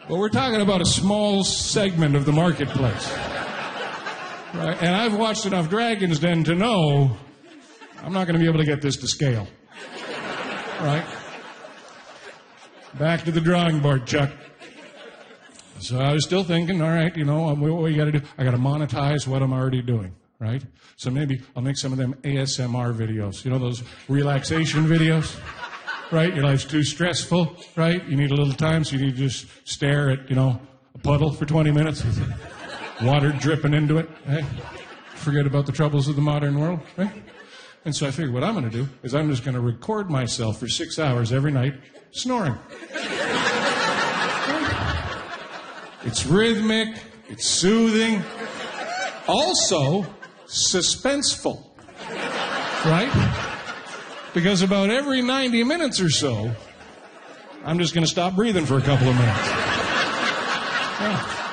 But we're talking about a small segment of the marketplace. Right? And I've watched enough Dragon's Den to know I'm not going to be able to get this to scale. Right? Back to the drawing board, Chuck. So I was still thinking, all right, what we got to do? I got to monetize what I'm already doing, right? So maybe I'll make some of them ASMR videos. Those relaxation videos, right? Your life's too stressful, right? You need a little time, so you need to just stare at, a puddle for 20 minutes with water dripping into it, right? Forget about the troubles of the modern world, right? And so I figured what I'm going to do is I'm just going to record myself for 6 hours every night snoring. It's rhythmic, it's soothing, also suspenseful, right? Because about every 90 minutes or so, I'm just going to stop breathing for a couple of minutes. Yeah.